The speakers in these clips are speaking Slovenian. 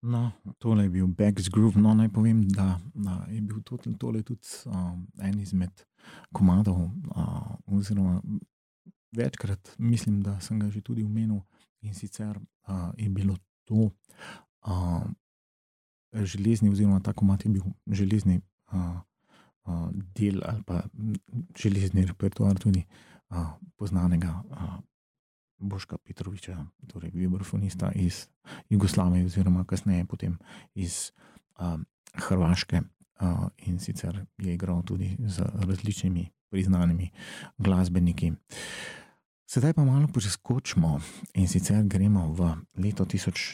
No, tole je bil Back's Groove. No, naj povem, da je bil tole tudi en izmed komadov, oziroma večkrat mislim, da sem ga že tudi omenil, in sicer je bilo to železni, oziroma ta komad je bil železni del ali pa železni repertoar tudi poznanega Boška Petroviča, torej vibrafonista iz Jugoslavije, oziroma kasneje potem iz Hrvaške, in sicer je igral tudi z različnimi priznanimi glasbeniki. Sedaj pa malo preskočimo in sicer gremo v leto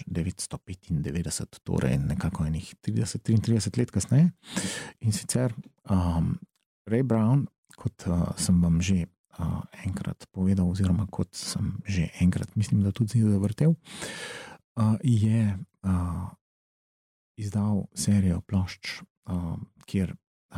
1995, torej nekako enih 30-33 let kasneje. In sicer Ray Brown, kot sem vam že enkrat povedal, oziroma kot sem že enkrat, mislim, da tudi zavrtel, je izdal serijo plošč, kjer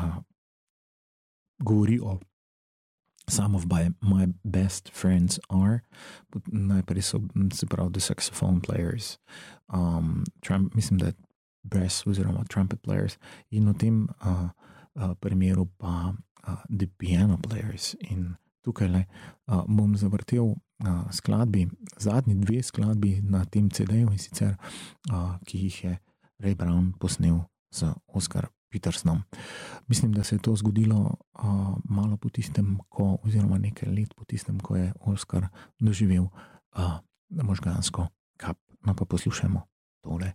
govori o Some of my best friends are, najprej so, se pravi, The Saxophone Players, mislim, da je Brass oziroma Trumpet Players, in v tem primeru pa The Piano Players. In tukaj bom zavrtel skladbi, zadnji dve skladbi na tem CD-ju, in sicer, ki jih je Ray Brown posnel z Oscar Petersonom. Mislim, da se je to zgodilo malo po tistem, oziroma nekaj let po tistem, ko je Oscar doživel možgansko kap. No, pa poslušajmo tole